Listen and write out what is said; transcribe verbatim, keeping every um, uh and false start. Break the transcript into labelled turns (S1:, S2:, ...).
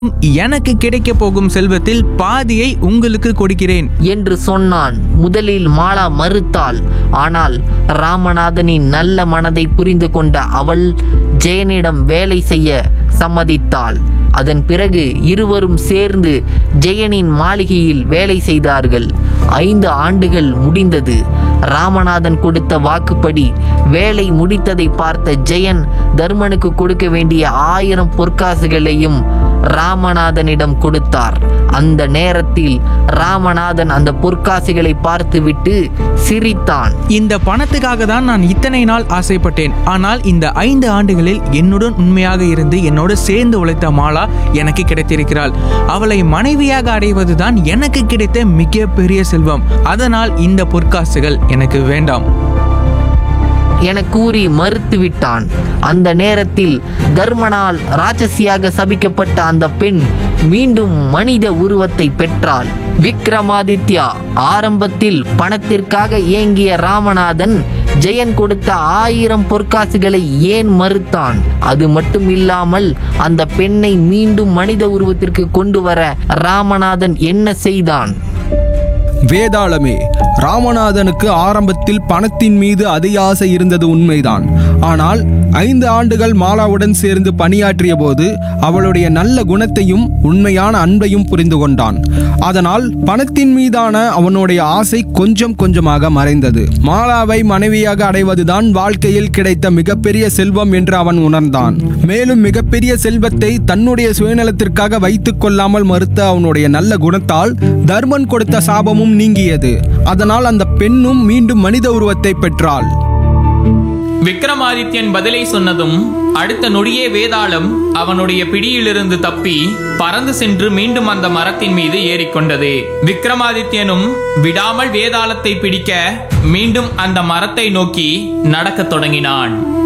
S1: எனக்கு கிடைக்க போகும் செல்வத்தில் பாதியை உங்களுக்கு கொடுக்கிறேன்
S2: என்று சொன்னான். முதலில் மாலா மறுத்தாள். ஆனால் ராமநாதனின் நல்ல மனதை புரிந்து கொண்ட அவள் ஜெயனிடம் வேலை செய்ய சம்மதித்தாள். அதன் பிறகு இருவரும் சேர்ந்து ஜெயனின் மாளிகையில் வேலை செய்தார்கள். ஐந்து ஆண்டுகள் முடிந்தது. ராமநாதன் கொடுத்த வாக்குப்படி வேலை முடித்ததை பார்த்த ஜெயன் தர்மனுக்கு கொடுக்க வேண்டிய ஆயிரம் பொற்காசுகளையும் ராமநாதனிடம் கொடுத்தார். அந்த நேரத்தில் ராமநாதன் அந்த பொற்காசுகளை பார்த்துவிட்டு சிரித்தான்.
S1: இந்த பணத்துக்காக தான் நான் இத்தனை நாள் ஆசைப்பட்டேன். ஆனால் இந்த ஐந்து ஆண்டுகளில் என்னுடன் உண்மையாக இருந்து என்னோடு சேர்ந்து உழைத்த மாலா எனக்கு கிடைத்திருக்கிறாள். அவளை மனைவியாக அடைவதுதான் எனக்கு கிடைத்த மிக பெரிய செல்வம். அதனால் இந்த பொற்காசுகள் எனக்கு வேண்டாம்
S2: என கூறி மறுத்துவிட்டான். அந்த நேரத்தில் தர்மனால் ராட்சசியாக சபிக்கப்பட்ட அந்த பெண் மீண்டும் மனித உருவத்தை பெற்றாள். விக்ரமாதித்யா ஆரம்பத்தில் பணத்திற்காக ஏங்கிய ராமநாதன் ஜெயன் கொடுத்த ஆயிரம் பொற்காசுகளை ஏன் மறுத்தான்? அது மட்டும் இல்லாமல் அந்த பெண்ணை மீண்டும் மனித உருவத்திற்கு கொண்டு வர ராமநாதன் என்ன செய்தான்?
S3: வேதாளமே, ராமநாதனுக்கு ஆரம்பத்தில் பணத்தின் மீது அதிக ஆசை இருந்தது உண்மைதான். ஆனால் ஐந்து ஆண்டுகள் மாலாவுடன் சேர்ந்து பணியாற்றிய போது அவளுடைய நல்ல குணத்தையும் உண்மையான அன்பையும் புரிந்து கொண்டான். அதனால் பணத்தின் மீதான அவனுடைய ஆசை கொஞ்சம் கொஞ்சமாக மறைந்தது. மாலாவை மனைவியாக அடைவதுதான் வாழ்க்கையில் கிடைத்த மிகப்பெரிய செல்வம் என்று அவன் உணர்ந்தான். மேலும் மிகப்பெரிய செல்வத்தை தன்னுடைய சுயநலத்திற்காக வைத்துக் கொள்ளாமல் மறுத்த அவனுடைய நல்ல குணத்தால் தர்மன் கொடுத்த சாபமும் நீங்கியது. அதனால் அந்த பெண்ணும் மீண்டும் மனித உருவத்தை பெற்றாள்.
S4: விக்ரமாதித்யன் பதிலை சொன்னதும் அடுத்த நொடியே வேதாளம் அவனுடைய பிடியிலிருந்து தப்பி பறந்து சென்று மீண்டும் அந்த மரத்தின் மீது ஏறிக்கொண்டது. விக்ரமாதித்யனும் விடாமல் வேதாளத்தை பிடிக்க மீண்டும் அந்த மரத்தை நோக்கி நடக்கத் தொடங்கினான்.